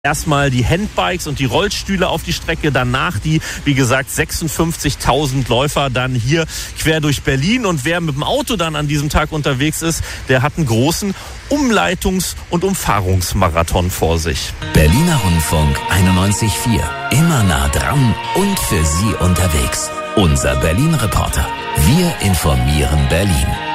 Erstmal die Handbikes und die Rollstühle auf die Strecke, danach die, wie gesagt, 56.000 Läufer dann hier quer durch Berlin. Und wer mit dem Auto dann an diesem Tag unterwegs ist, der hat einen großen Umleitungs- und Umfahrungsmarathon vor sich. Berliner Rundfunk 91.4. Immer nah dran und für Sie unterwegs. Unser Berlin-Reporter. Wir informieren Berlin.